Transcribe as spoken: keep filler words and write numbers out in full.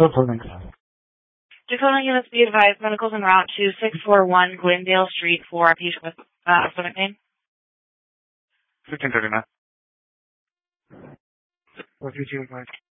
code for links. Dakota units be advised, medicals en route to six four one Glendale Street for a patient with uh, stomach pain. fifteen thirty-nine. What did you advise?